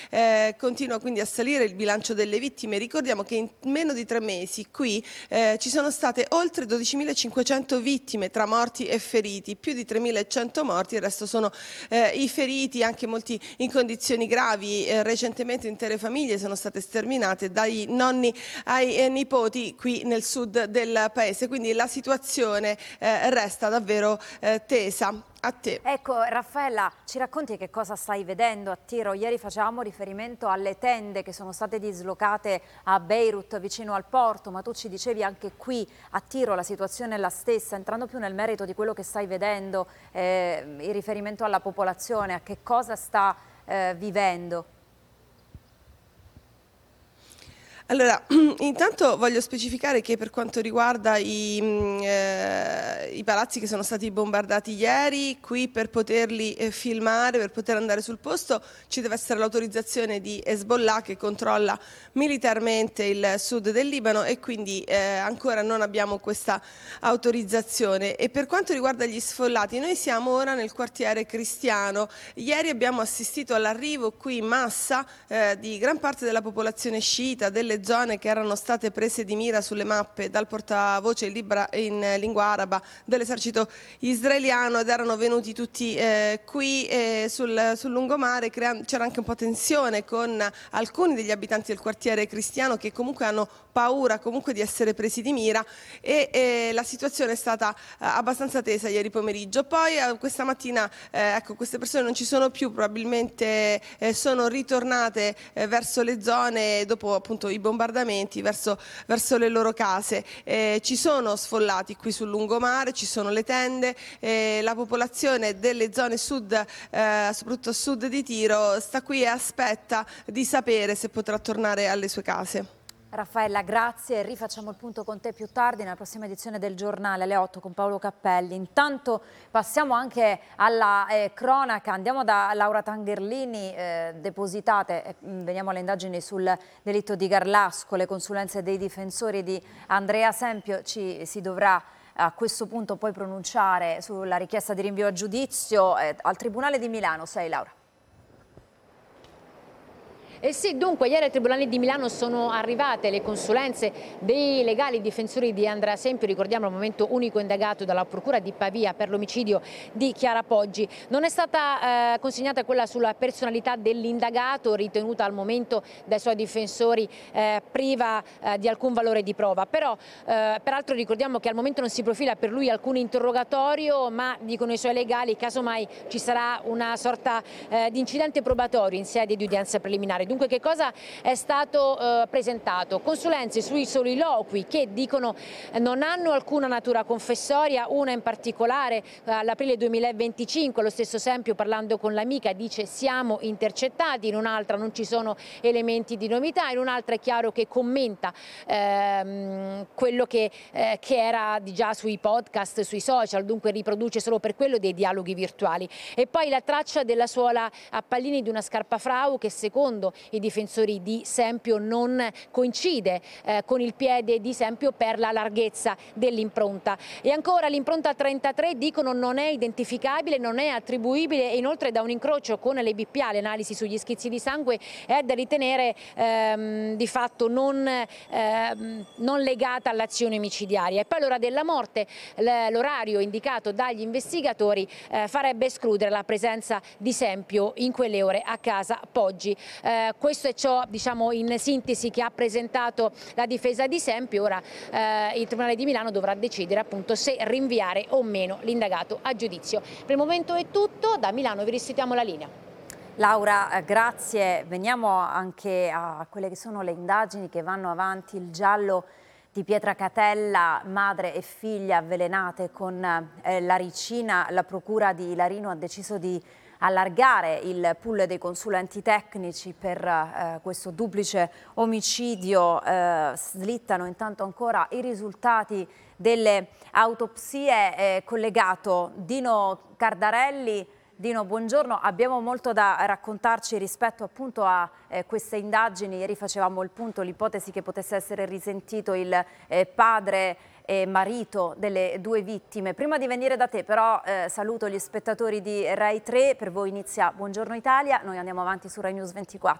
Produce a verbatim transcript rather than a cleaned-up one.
eh, continua quindi a salire il bilancio delle vittime. Ricordiamo che in meno di tre mesi qui eh, ci sono state oltre dodicimilacinquecento vittime tra morti e feriti, più di tremilacento morti, il resto sono eh, i feriti, anche molti in condizioni gravi. Eh, recentemente intere famiglie sono state sterminate, dai nonni ai eh, nipoti qui nel sud del paese, quindi la situazione eh, resta davvero eh, tesa. A te. Ecco Raffaella, ci racconti che cosa stai vedendo a Tiro? Ieri facevamo riferimento alle tende che sono state dislocate a Beirut vicino al porto, ma tu ci dicevi anche qui a Tiro la situazione è la stessa. Entrando più nel merito di quello che stai vedendo, eh, in riferimento alla popolazione, a che cosa sta eh, vivendo? Allora, intanto voglio specificare che per quanto riguarda i, eh, i palazzi che sono stati bombardati ieri, qui per poterli eh, filmare, per poter andare sul posto, ci deve essere l'autorizzazione di Hezbollah che controlla militarmente il sud del Libano e quindi eh, ancora non abbiamo questa autorizzazione. E per quanto riguarda gli sfollati, noi siamo ora nel quartiere cristiano. Ieri abbiamo assistito all'arrivo qui in massa eh, di gran parte della popolazione sciita, delle zone che erano state prese di mira sulle mappe dal portavoce in, libra, in lingua araba dell'esercito israeliano ed erano venuti tutti eh, qui eh, sul, sul lungomare. C'era anche un po' tensione con alcuni degli abitanti del quartiere cristiano che comunque hanno paura comunque di essere presi di mira e eh, la situazione è stata eh, abbastanza tesa ieri pomeriggio. Poi eh, questa mattina eh, ecco, queste persone non ci sono più, probabilmente eh, sono ritornate eh, verso le zone dopo appunto i bombardamenti, verso, verso le loro case. Eh, ci sono sfollati qui sul lungomare, ci sono le tende, eh, la popolazione delle zone sud, eh, soprattutto a sud di Tiro, sta qui e aspetta di sapere se potrà tornare alle sue case. Raffaella, grazie. Rifacciamo il punto con te più tardi nella prossima edizione del giornale alle otto con Paolo Cappelli. Intanto passiamo anche alla eh, cronaca, andiamo da Laura Tangherlini, eh, depositate, eh, veniamo alle indagini sul delitto di Garlasco, le consulenze dei difensori di Andrea Sempio. Ci si dovrà a questo punto poi pronunciare sulla richiesta di rinvio a giudizio eh, al Tribunale di Milano. Sei Laura. Eh sì, dunque ieri al Tribunale di Milano sono arrivate le consulenze dei legali difensori di Andrea Sempio, ricordiamo al momento unico indagato dalla Procura di Pavia per l'omicidio di Chiara Poggi. Non è stata eh, consegnata quella sulla personalità dell'indagato, ritenuta al momento dai suoi difensori eh, priva eh, di alcun valore di prova, però eh, peraltro ricordiamo che al momento non si profila per lui alcun interrogatorio, ma dicono i suoi legali casomai ci sarà una sorta eh, di incidente probatorio in sede di udienza preliminare. Dunque che cosa è stato eh, presentato? Consulenze sui soliloqui che dicono eh, non hanno alcuna natura confessoria, una in particolare eh, all'aprile duemilaventicinque, lo stesso Sempio parlando con l'amica dice siamo intercettati, in un'altra non ci sono elementi di novità, in un'altra è chiaro che commenta ehm, quello che, eh, che era di già sui podcast, sui social, dunque riproduce solo per quello dei dialoghi virtuali. E poi la traccia della suola a pallini di una scarpa frau che secondo i difensori di Sempio non coincide eh, con il piede di Sempio per la larghezza dell'impronta. E ancora l'impronta trentatré dicono non è identificabile, non è attribuibile e inoltre da un incrocio con le B P A, l'analisi sugli schizzi di sangue, è da ritenere ehm, di fatto non, ehm, non legata all'azione micidiaria. E poi l'ora della morte, l'orario indicato dagli investigatori eh, farebbe escludere la presenza di Sempio in quelle ore a casa Poggi. Eh, questo è ciò, diciamo, in sintesi che ha presentato la difesa di Sempio. Ora eh, il Tribunale di Milano dovrà decidere appunto se rinviare o meno l'indagato a giudizio. Per il momento è tutto, da Milano vi restituiamo la linea. Laura, grazie. Veniamo anche a quelle che sono le indagini che vanno avanti. Il giallo di Pietracatella, madre e figlia avvelenate con eh, l'aricina. La procura di Larino ha deciso di allargare il pool dei consulenti tecnici per eh, questo duplice omicidio. Eh, slittano intanto ancora i risultati delle autopsie. Eh, collegato Dino Cardarelli. Dino, buongiorno. Abbiamo molto da raccontarci rispetto appunto a eh, queste indagini. Ieri facevamo il punto, l'ipotesi che potesse essere risentito il eh, padre e marito delle due vittime. Prima di venire da te però eh, saluto gli spettatori di Rai tre, per voi inizia Buongiorno Italia, noi andiamo avanti su Rai News ventiquattro.